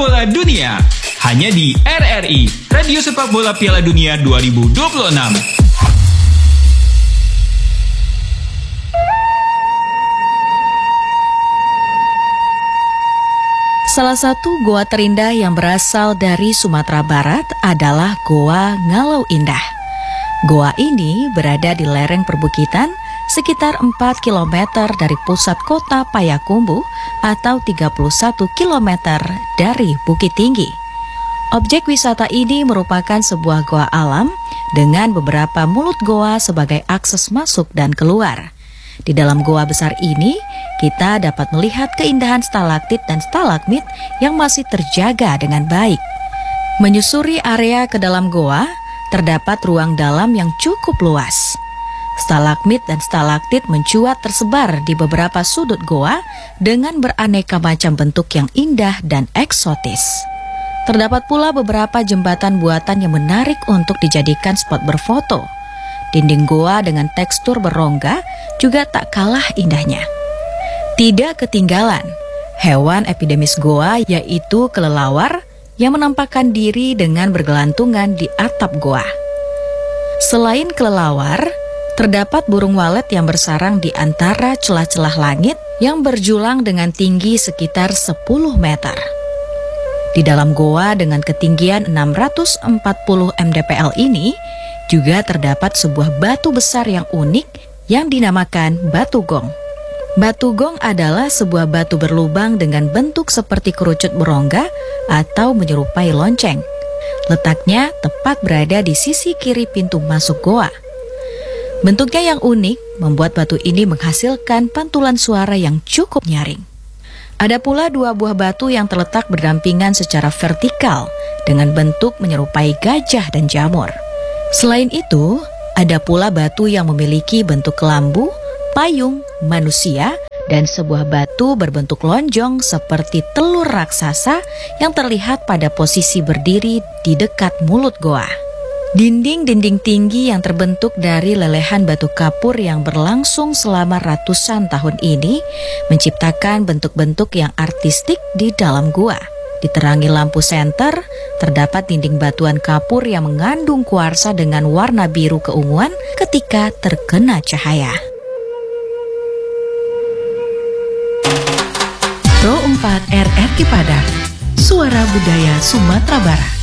bola dunia. Hanya di RRI, Radio Sepak Bola Piala Dunia 2026. Salah satu goa terindah yang berasal dari Sumatera Barat adalah Goa Ngalau Indah. Goa ini berada di lereng perbukitan sekitar 4 km dari pusat kota Payakumbuh atau 31 km dari Bukit Tinggi. Objek wisata ini merupakan sebuah goa alam dengan beberapa mulut goa sebagai akses masuk dan keluar. Di dalam goa besar ini, kita dapat melihat keindahan stalaktit dan stalagmit yang masih terjaga dengan baik. Menyusuri area ke dalam goa, terdapat ruang dalam yang cukup luas. Stalagmit dan stalaktit mencuat tersebar di beberapa sudut goa dengan beraneka macam bentuk yang indah dan eksotis. Terdapat pula beberapa jembatan buatan yang menarik untuk dijadikan spot berfoto. Dinding goa dengan tekstur berongga juga tak kalah indahnya. Tidak ketinggalan, hewan epidemis goa yaitu kelelawar yang menampakkan diri dengan bergelantungan di atap goa. Selain kelelawar, terdapat burung walet yang bersarang di antara celah-celah langit yang berjulang dengan tinggi sekitar 10 meter. Di dalam goa dengan ketinggian 640 mdpl ini juga terdapat sebuah batu besar yang unik yang dinamakan Batu Gong. Batu Gong adalah sebuah batu berlubang dengan bentuk seperti kerucut berongga atau menyerupai lonceng. Letaknya tepat berada di sisi kiri pintu masuk goa. Bentuknya yang unik membuat batu ini menghasilkan pantulan suara yang cukup nyaring. Ada pula 2 buah batu yang terletak berdampingan secara vertikal dengan bentuk menyerupai gajah dan jamur. Selain itu, ada pula batu yang memiliki bentuk kelambu, payung, manusia, dan sebuah batu berbentuk lonjong seperti telur raksasa yang terlihat pada posisi berdiri di dekat mulut goa. Dinding-dinding tinggi yang terbentuk dari lelehan batu kapur yang berlangsung selama ratusan tahun ini menciptakan bentuk-bentuk yang artistik di dalam gua. Diterangi lampu senter, terdapat dinding batuan kapur yang mengandung kuarsa dengan warna biru keunguan ketika terkena cahaya. Pro 4 RRI Padang, Suara Budaya Sumatera Barat.